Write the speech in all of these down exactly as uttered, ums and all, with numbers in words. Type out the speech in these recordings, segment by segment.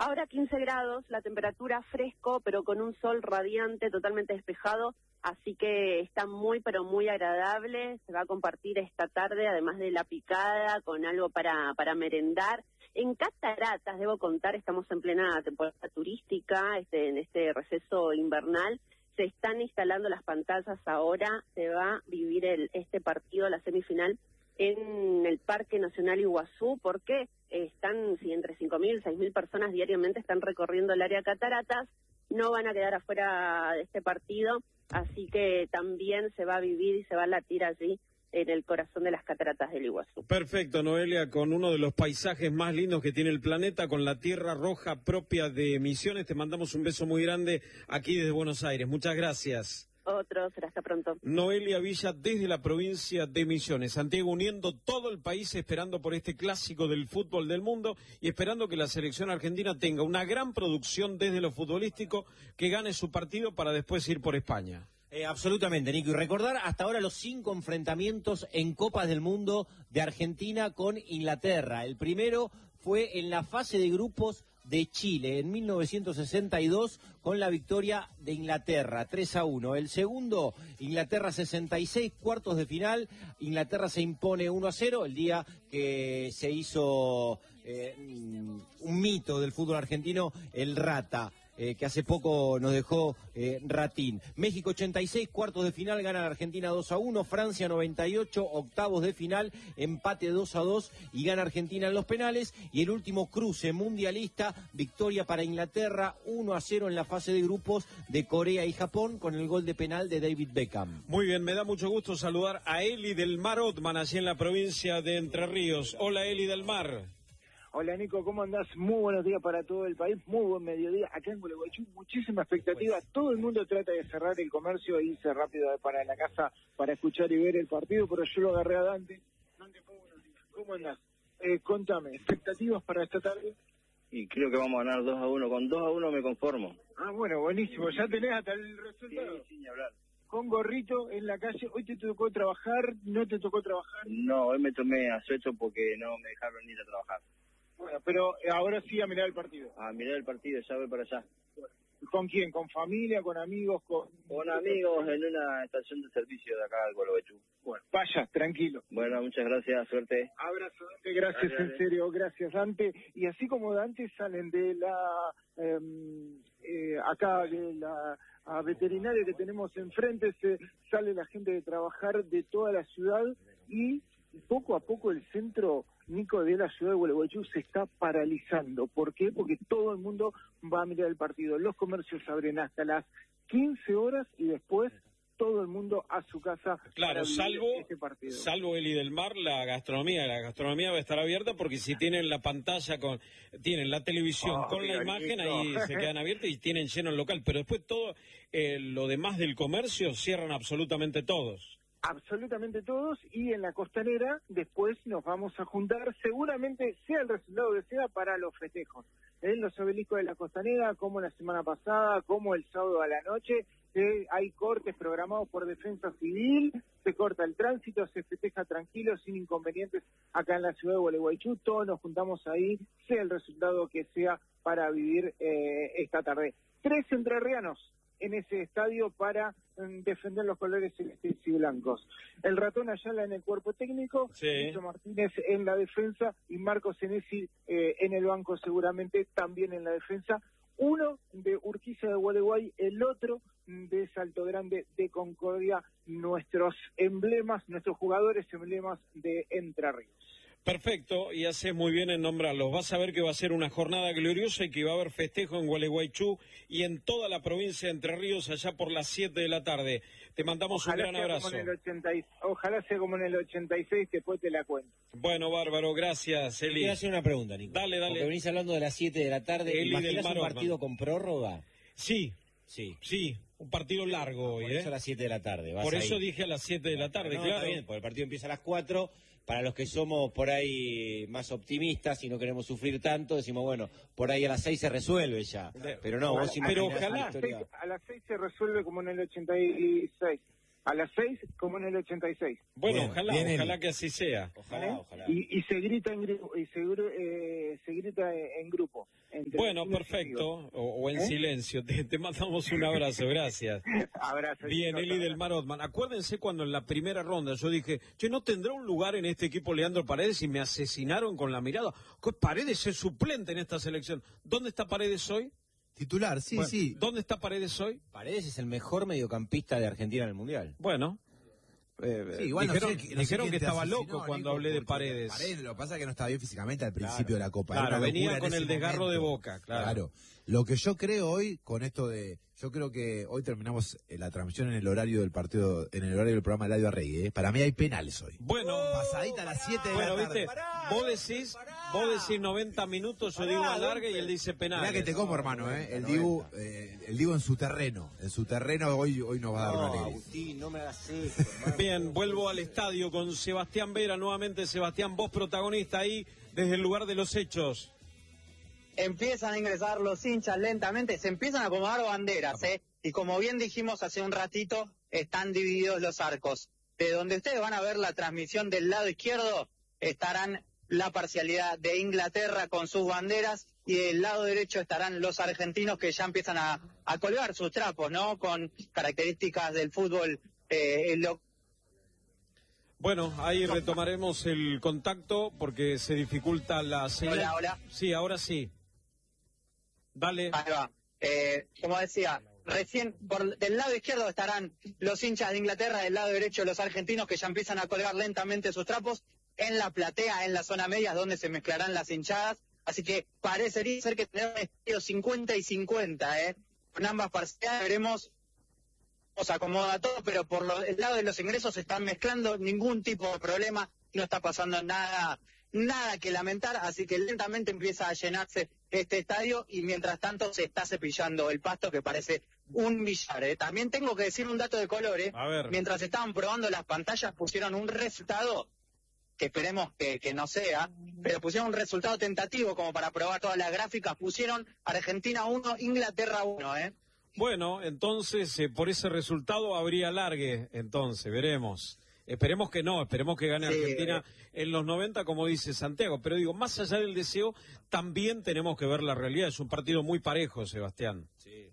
Ahora quince grados, la temperatura fresco, pero con un sol radiante, totalmente despejado, así que está muy, pero muy agradable. Se va a compartir esta tarde, además de la picada, con algo para, para merendar. En Cataratas, debo contar, estamos en plena temporada turística, este, en este receso invernal. Se están instalando las pantallas ahora, se va a vivir el, este partido, la semifinal, en el Parque Nacional Iguazú. ¿Por qué? Están, si entre cinco mil, seis mil personas diariamente están recorriendo el área Cataratas, no van a quedar afuera de este partido, así que también se va a vivir y se va a latir allí en el corazón de las cataratas del Iguazú. Perfecto, Noelia, con uno de los paisajes más lindos que tiene el planeta, con la tierra roja propia de Misiones. Te mandamos un beso muy grande aquí desde Buenos Aires. Muchas gracias. Otro, será hasta pronto. Noelia Villa desde la provincia de Misiones. Santiago, uniendo todo el país, esperando por este clásico del fútbol del mundo y esperando que la selección argentina tenga una gran producción desde lo futbolístico, que gane su partido para después ir por España. Eh, absolutamente, Nico. Y recordar hasta ahora los cinco enfrentamientos en Copas del Mundo de Argentina con Inglaterra. El primero fue en la fase de grupos de Chile en mil novecientos sesenta y dos con la victoria de Inglaterra, tres a uno. El segundo, Inglaterra sesenta y seis, cuartos de final. Inglaterra se impone uno a cero, el día que se hizo eh, un mito del fútbol argentino, el Rata. Eh, que hace poco nos dejó eh, Ratín. México ochenta y seis, cuartos de final, gana la Argentina dos a uno. Francia noventa y ocho, octavos de final, empate dos a dos y gana Argentina en los penales. Y el último cruce mundialista, victoria para Inglaterra, uno a cero en la fase de grupos de Corea y Japón, con el gol de penal de David Beckham. Muy bien, me da mucho gusto saludar a Eli del Mar Otman, allí en la provincia de Entre Ríos. Hola, Eli del Mar. Hola Nico, ¿cómo andás? Muy buenos días para todo el país, muy buen mediodía. Acá en Gualeguaychú, muchísima expectativa. Todo el mundo trata de cerrar el comercio e irse rápido para la casa para escuchar y ver el partido, pero yo lo agarré a Dante. Dante, muy buenos días. ¿Cómo andás? Eh, contame, ¿expectativas para esta tarde? Y creo que vamos a ganar dos a uno. Con dos a uno me conformo. Ah, bueno, buenísimo. ¿Ya tenés hasta el resultado? Sí, sin hablar. Con gorrito en la calle. ¿Hoy te tocó trabajar? ¿No te tocó trabajar? No, hoy me tomé asueto porque no me dejaron ir a trabajar. Bueno, pero ahora sí a mirar el partido. A mirar el partido, ya voy para allá. ¿Con quién? ¿Con familia? ¿Con amigos? Con, con amigos en una estación de servicio de acá del Gualeguaychú. Bueno, vaya, tranquilo. Bueno, muchas gracias, suerte. Abrazo, Dante, gracias, gracias en serio, gracias, Dante. Y así como Dante salen de la, eh, eh, acá de la a veterinaria que tenemos enfrente, se sale la gente de trabajar de toda la ciudad y poco a poco el centro, Nico, de la ciudad de Gualeguaychú se está paralizando. ¿Por qué? Porque todo el mundo va a mirar el partido. Los comercios abren hasta las quince horas y después todo el mundo a su casa. Claro, para salvo este partido. salvo Eli del Mar, la gastronomía. La gastronomía va a estar abierta porque si tienen la pantalla, con tienen la televisión oh, con la imagen, ahí se quedan abiertas y tienen lleno el local. Pero después todo eh, lo demás del comercio cierran absolutamente todos. Absolutamente todos, y en la costanera después nos vamos a juntar, seguramente sea el resultado que sea, para los festejos. En los obeliscos de la costanera, como la semana pasada, como el sábado a la noche, eh, hay cortes programados por Defensa Civil, se corta el tránsito, se festeja tranquilo, sin inconvenientes acá en la ciudad de Gualeguaychú, todos nos juntamos ahí, sea el resultado que sea, para vivir eh, esta tarde. Tres entrerrianos en ese estadio para um, defender los colores celestes y blancos. El Ratón Ayala en el cuerpo técnico, sí. Lucho Martínez en la defensa y Marcos Senesi eh, en el banco, seguramente también en la defensa. Uno de Urquiza de Gualeguay, el otro de Salto Grande de Concordia, nuestros emblemas, nuestros jugadores emblemas de Entre Ríos. Perfecto, y haces muy bien en nombrarlos. Vas a ver que va a ser una jornada gloriosa y que va a haber festejo en Gualeguaychú y en toda la provincia de Entre Ríos allá por las siete de la tarde. Te mandamos ojalá un gran abrazo. Como en el ochenta y, ojalá sea como en el ochenta y seis, después te la cuento. Bueno, bárbaro, gracias, Eli. Quiero hacer una pregunta, Nico. Dale, dale. Porque venís hablando de las siete de la tarde. Eli ¿Imaginas del un partido con prórroga? Sí. Sí. Sí. Un partido largo hoy, Por ¿eh? eso a las siete de la tarde. Vas por eso ahí. Dije a las siete de la tarde, no, claro. Está bien, porque el partido empieza a las cuatro. Para los que somos por ahí más optimistas y no queremos sufrir tanto, decimos, bueno, por ahí a las seis se resuelve ya. Pero no, vos Pero imaginás ojalá. la historia. A las seis se resuelve como en el ochenta y seis. a las seis como en el ochenta y seis. Bueno, Bien, ojalá, bien ojalá el... que así sea. Ojalá, ¿Eh? ojalá. Y, y se grita en grupo, y se, gru- eh, se grita en grupo. entre Bueno, vecinos y perfecto. amigos. O, o en ¿Eh? silencio. Te, te mandamos un abrazo, gracias. Abrazo. Bien, Eli del Mar Otman. Acuérdense cuando en la primera ronda yo dije, che, ¿no tendrá un lugar en este equipo Leandro Paredes? Y me asesinaron con la mirada. Paredes es suplente en esta selección. ¿Dónde está Paredes hoy? Titular, sí, Bueno, sí. ¿Dónde está Paredes hoy? Paredes es el mejor mediocampista de Argentina en el Mundial. Bueno. Eh, Sí, igual no dijeron sé- no sé dijeron quién que te estaba asesinó, loco cuando Nico, hablé de porque Paredes. Paredes, lo que pasa es que no estaba bien físicamente al principio de la Copa. Era Claro, una venía locura con en ese el desgarro de momento. Boca, claro. Claro. Lo que yo creo hoy, con esto de... Yo creo que hoy terminamos eh, la transmisión en el horario del partido, en el horario del programa Eladio Arregui. ¿eh? Para mí hay penales hoy. Bueno, Pasadita a las siete de bueno, la tarde. viste, vos decís, vos decís noventa minutos, yo digo alargue y él dice penales. Mirá que te como, hermano, ¿eh? El Dibu, eh, el Dibu en su terreno. En su terreno hoy, hoy nos va a dar una No, alegría. Agustín, no me hagas eso, hermano. Bien, vuelvo al estadio con Sebastián Vera, nuevamente Sebastián, vos protagonista ahí desde el lugar de los hechos. Empiezan a ingresar los hinchas lentamente, se empiezan a acomodar banderas, ¿eh? Y como bien dijimos hace un ratito, están divididos los arcos. De donde ustedes van a ver la transmisión del lado izquierdo, estarán la parcialidad de Inglaterra con sus banderas, y del lado derecho estarán los argentinos que ya empiezan a, a colgar sus trapos, ¿no? Con características del fútbol eh, lo Bueno, ahí retomaremos el contacto porque se dificulta la señal. Hola, hola. Sí, ahora sí. Dale. Ahí va. Eh, como decía, recién por del lado izquierdo estarán los hinchas de Inglaterra, del lado derecho los argentinos que ya empiezan a colgar lentamente sus trapos. En la platea, en la zona media, es donde se mezclarán las hinchadas. Así que parecería ser que tenemos un estilo cincuenta y cincuenta, ¿eh? Con ambas parcialidades veremos cómo se acomoda todo, pero por lo, el lado de los ingresos se están mezclando, ningún tipo de problema, no está pasando nada, nada que lamentar, así que lentamente empieza a llenarse este estadio y mientras tanto se está cepillando el pasto que parece un billar, ¿eh? También tengo que decir un dato de color, ¿eh? A ver. Mientras estaban probando las pantallas pusieron un resultado que esperemos que, que no sea, pero pusieron un resultado tentativo como para probar todas las gráficas, pusieron Argentina uno, Inglaterra uno, ¿eh? Bueno, entonces eh, por ese resultado habría largue, entonces, veremos. Esperemos que no, esperemos que gane Sí, Argentina en los noventa, como dice Santiago. Pero digo, más allá del deseo, también tenemos que ver la realidad. Es un partido muy parejo, Sebastián. Sí.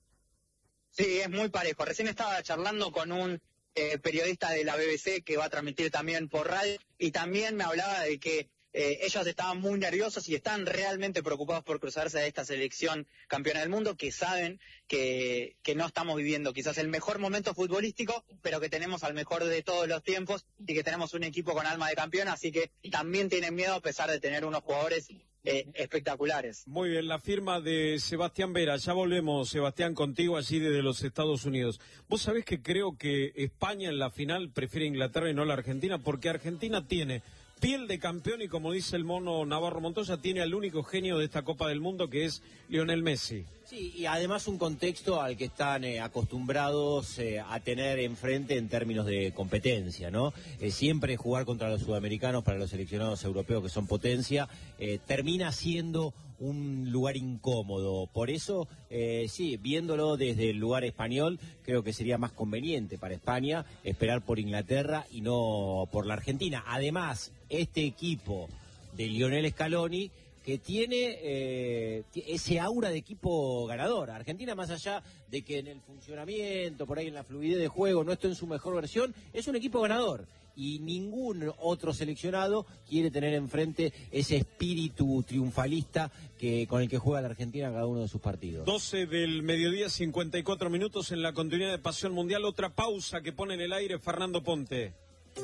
Sí, es muy parejo. Recién estaba charlando con un eh, periodista de la B B C que va a transmitir también por radio y también me hablaba de que eh, ellos estaban muy nerviosos y están realmente preocupados por cruzarse a esta selección campeona del mundo, que saben que, que no estamos viviendo quizás el mejor momento futbolístico, pero que tenemos al mejor de todos los tiempos y que tenemos un equipo con alma de campeón, así que también tienen miedo a pesar de tener unos jugadores eh, espectaculares. Muy bien, la firma de Sebastián Vera. Ya volvemos, Sebastián, contigo allí desde los Estados Unidos. Vos sabés que creo que España en la final prefiere Inglaterra y no la Argentina, porque Argentina tiene piel de campeón y, como dice el mono Navarro Montoya, tiene al único genio de esta Copa del Mundo, que es Lionel Messi. Sí, y además un contexto al que están eh, acostumbrados eh, a tener enfrente en términos de competencia, ¿no? Eh, siempre jugar contra los sudamericanos, para los seleccionados europeos que son potencia, eh, termina siendo un lugar incómodo. Por eso, eh, sí, viéndolo desde el lugar español, creo que sería más conveniente para España esperar por Inglaterra y no por la Argentina. Además, este equipo de Lionel Scaloni, que tiene eh, ese aura de equipo ganador. Argentina, más allá de que en el funcionamiento, por ahí en la fluidez de juego, no esté en su mejor versión, es un equipo ganador. Y ningún otro seleccionado quiere tener enfrente ese espíritu triunfalista que con el que juega la Argentina en cada uno de sus partidos. doce del mediodía, cincuenta y cuatro minutos en la continuidad de Pasión Mundial. Otra pausa que pone en el aire Fernando Ponte.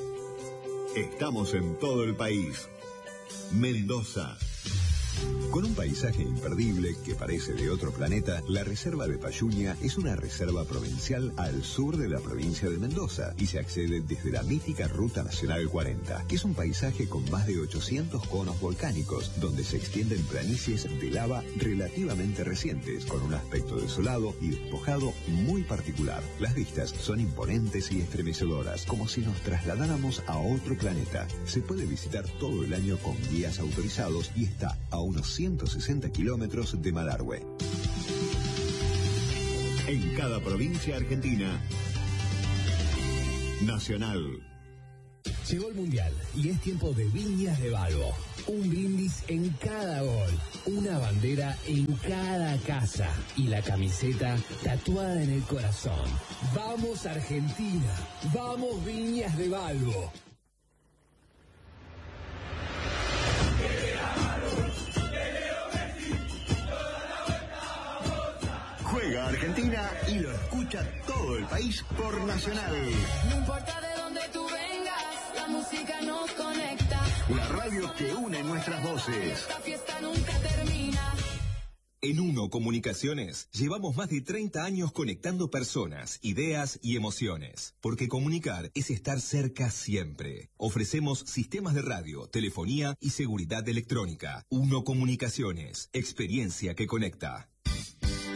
Estamos en todo el país. Mendoza. Con un paisaje imperdible que parece de otro planeta, la Reserva de Payuña es una reserva provincial al sur de la provincia de Mendoza y se accede desde la mítica Ruta Nacional cuarenta, que es un paisaje con más de ochocientos conos volcánicos, donde se extienden planicies de lava relativamente recientes, con un aspecto desolado y despojado muy particular. Las vistas son imponentes y estremecedoras, como si nos trasladáramos a otro planeta. Se puede visitar todo el año con guías autorizados y está a unos ciento sesenta kilómetros de Malargüe. En cada provincia argentina Nacional. Llegó el Mundial y es tiempo de Viñas de Balbo. Un brindis en cada gol, una bandera en cada casa y la camiseta tatuada en el corazón. ¡Vamos Argentina! ¡Vamos Viñas de Balbo! Juega Argentina y lo escucha todo el país por Nacional. No importa de dónde tú vengas, la música nos conecta. La radio que une nuestras voces. Esta fiesta nunca termina. En Uno Comunicaciones llevamos más de treinta años conectando personas, ideas y emociones. Porque comunicar es estar cerca siempre. Ofrecemos sistemas de radio, telefonía y seguridad electrónica. Uno Comunicaciones, experiencia que conecta.